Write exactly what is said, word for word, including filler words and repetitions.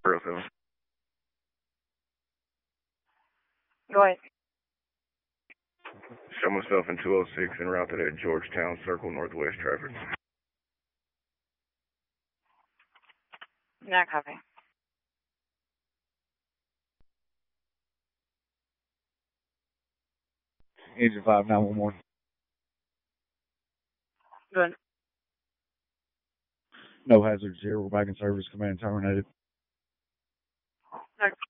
zero seven. Go ahead. Show myself in two oh six and route to that Georgetown Circle Northwest traffic. Not copy. Engine five nine one one. Good. No hazard zero. We're back in service. Command terminated. Okay.